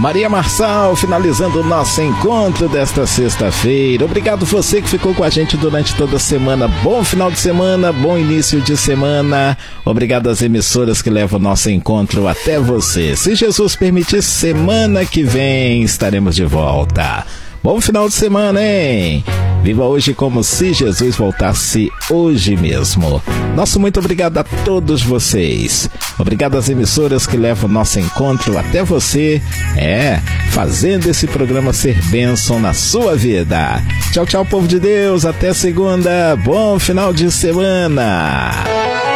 Maria Marçal, finalizando o nosso encontro desta sexta-feira. Obrigado você que ficou com a gente durante toda a semana. Bom final de semana, bom início de semana. Obrigado às emissoras que levam o nosso encontro até você. Se Jesus permitir, semana que vem estaremos de volta. Bom final de semana, hein? Viva hoje como se Jesus voltasse hoje mesmo. Nosso muito obrigado a todos vocês. Obrigado às emissoras que levam o nosso encontro até você. Fazendo esse programa ser bênção na sua vida. Tchau, tchau, povo de Deus. Até segunda. Bom final de semana.